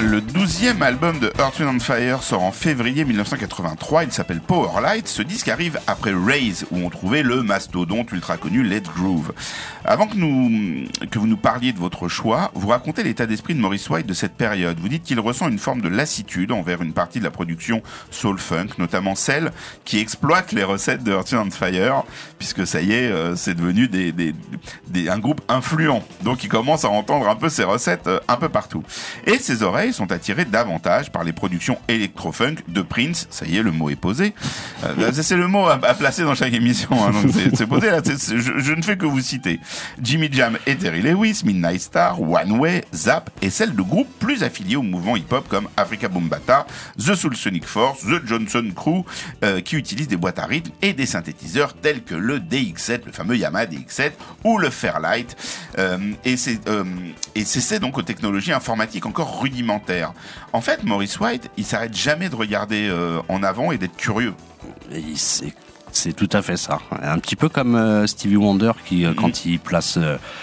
Le 12e album de Earth, Wind & Fire sort en février 1983. Il s'appelle Powerlight. Ce disque arrive après Raise, où on trouvait le mastodonte ultra connu Let's Groove. Avant que vous nous parliez de votre choix, vous racontez l'état d'esprit de Maurice White de cette période. Vous dites qu'il ressent une forme de lassitude envers une partie de la production soul-funk, notamment celle qui exploite les recettes de Earth, Wind & Fire, puisque ça y est, c'est devenu un groupe influent. Donc il commence à entendre un peu ces recettes un peu partout. Et ses oreilles sont attirées davantage par les productions électro-funk de Prince. Ça y est, le mot est posé. C'est le mot à placer dans chaque émission. Hein, donc c'est posé là. Je ne fais que vous citer. Jimmy Jam et Terry Lewis, Midnight Star, One Way, Zap et celles de groupes plus affiliés au mouvement hip-hop comme Afrika Bambaataa, The Soul Sonic Force, The Johnson Crew, qui utilisent des boîtes à rythme et des synthétiseurs tels que le DX7, le fameux Yamaha DX7 ou le Fairlight. Et c'est donc aux technologies informatiques encore rudimentaires. En fait, Maurice White, il s'arrête jamais de regarder en avant et d'être curieux. C'est tout à fait ça. Un petit peu comme Stevie Wonder qui, quand il place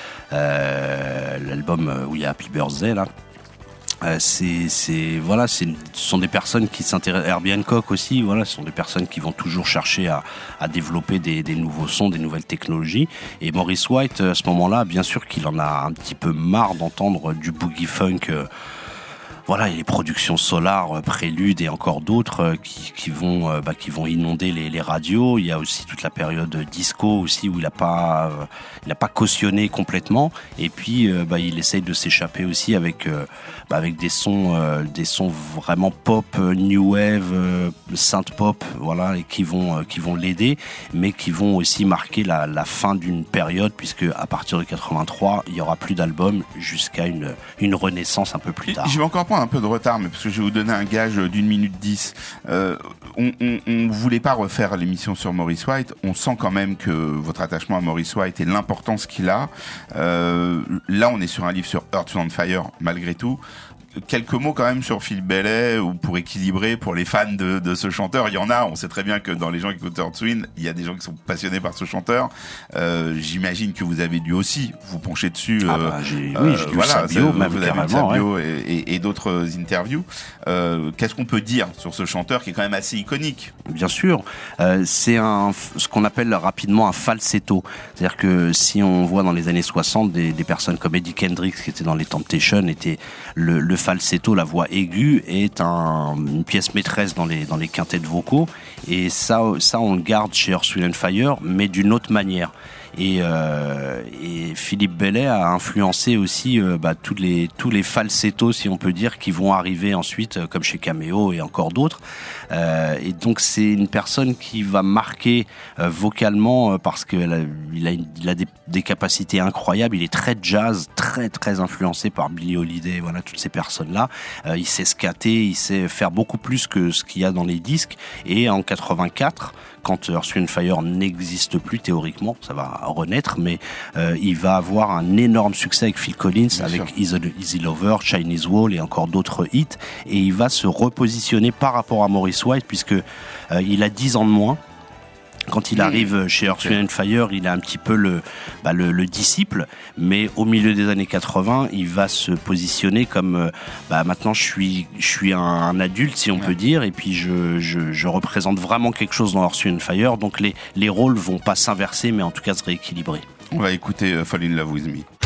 l'album où il y a Happy Birthday là. Ce sont des personnes qui s'intéressent. Herbie Hancock aussi, voilà, ce sont des personnes qui vont toujours chercher à développer des nouveaux sons, des nouvelles technologies. Et Maurice White, à ce moment-là, bien sûr qu'il en a un petit peu marre d'entendre du boogie funk. Voilà, il y a les productions Solar, Prélude et encore d'autres qui vont inonder les radios. Il y a aussi toute la période disco aussi où il a pas cautionné complètement. Et puis il essaye de s'échapper aussi avec des sons vraiment pop, new wave, synth pop, voilà, et qui vont l'aider, mais qui vont aussi marquer la fin d'une période, puisque à partir de 83, il y aura plus d'albums jusqu'à une renaissance un peu plus tard. Je vais encore prendre un peu de retard, mais parce que je vais vous donner un gage d'1 minute 10. On voulait pas refaire l'émission sur Maurice White. On sent quand même que votre attachement à Maurice White et l'importance qu'il a. Là, on est sur un livre sur Earth, Wind & Fire, malgré tout. Quelques mots quand même sur Phil Bailey, ou pour équilibrer, pour les fans de ce chanteur. Il y en a, on sait très bien que dans les gens qui écoutent Earth Wind, il y a des gens qui sont passionnés par ce chanteur. J'imagine que vous avez dû aussi vous pencher dessus. J'ai lu sa bio, même vous avez lu sa bio et d'autres interviews. Qu'est-ce qu'on peut dire sur ce chanteur qui est quand même assez iconique? Bien sûr, c'est ce qu'on appelle rapidement un falsetto. C'est-à-dire que si on voit dans les années 60 des personnes comme Eddie Kendricks qui étaient dans les Temptations, était le falsetto, la voix aiguë, est une pièce maîtresse dans les quintets vocaux, et ça on le garde chez Earth, Wind & Fire, mais d'une autre manière. Et Philippe Bailey a influencé aussi tous les falsettos, si on peut dire, qui vont arriver ensuite, comme chez Cameo et encore d'autres. Et donc c'est une personne qui va marquer vocalement, parce qu'il a des capacités incroyables. Il est très jazz, très très influencé par Billie Holiday, voilà, toutes ces personnes-là. Il sait scatter, il sait faire beaucoup plus que ce qu'il y a dans les disques. Et en 84, quand Earth, Wind & Fire n'existe plus théoriquement, ça va renaître, mais il va avoir un énorme succès avec Phil Collins, bien avec Easy Lover, Chinese Wall et encore d'autres hits, et il va se repositionner par rapport à Maurice White, puisque il a 10 ans de moins. Quand il arrive chez Earth, Wind & Fire, il est un petit peu le disciple, mais au milieu des années 80, il va se positionner comme maintenant je suis un adulte, si on peut dire, et puis je représente vraiment quelque chose dans Earth, Wind & Fire, donc les rôles vont pas s'inverser, mais en tout cas se rééquilibrer. On va écouter Fall in Love with Me.